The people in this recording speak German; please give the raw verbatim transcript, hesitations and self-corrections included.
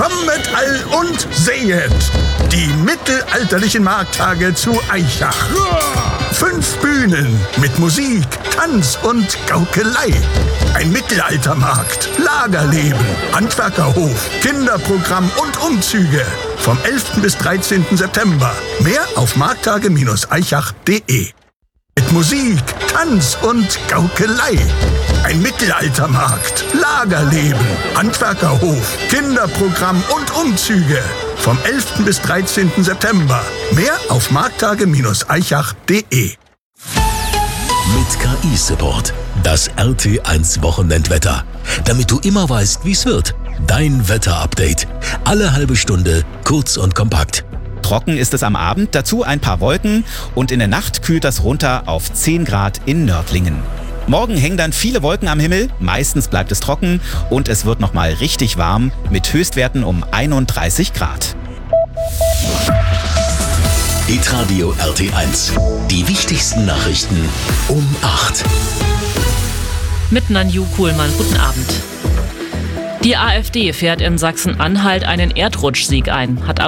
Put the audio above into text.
Kommet all und sehet die mittelalterlichen Markttage zu Aichach. Fünf Bühnen mit Musik, Tanz und Gaukelei. Ein Mittelaltermarkt, Lagerleben, Handwerkerhof, Kinderprogramm und Umzüge. Vom elften bis dreizehnten September. Mehr auf markttage Bindestrich aichach punkt de. Mit Musik, Tanz und Gaukelei. Ein Mittelaltermarkt, Lagerleben, Handwerkerhof, Kinderprogramm und Umzüge. Vom elften bis dreizehnten September. Mehr auf markttage Bindestrich aichach punkt de. Mit K I-Support. Das R T eins Wochenendwetter. Damit du immer weißt, wie es wird. Dein Wetterupdate. Alle halbe Stunde, kurz und kompakt. Trocken ist es am Abend, dazu ein paar Wolken und in der Nacht kühlt das runter auf zehn Grad in Nördlingen. Morgen hängen dann viele Wolken am Himmel, meistens bleibt es trocken und es wird nochmal richtig warm mit Höchstwerten um einunddreißig Grad. Hitradio R T eins. Die wichtigsten Nachrichten um acht. Mit Nanju Kuhlmann, guten Abend. Die AfD fährt in Sachsen-Anhalt einen Erdrutschsieg ein, hat